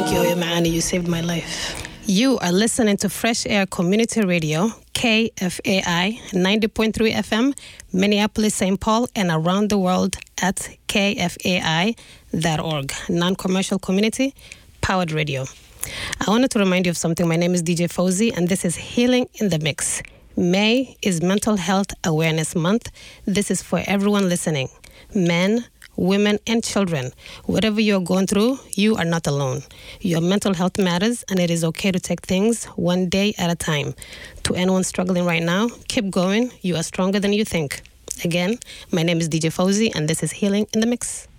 Yo, Maani, you saved my life. You are listening to Fresh Air Community Radio, KFAI 90.3 FM, Minneapolis, St. Paul, and around the world at kfai.org. Non-commercial community, powered radio. I wanted to remind you of something. My name is DJ Fauzi, and this is Healing in the Mix. May is Mental Health Awareness Month. This is for everyone listening. Men, women, and children. Whatever you're going through, you are not alone. Your mental health matters, and it is okay to take things one day at a time. To anyone struggling right now, keep going. You are stronger than you think. Again, my name is DJ Fauzi, and this is Healing in the Mix.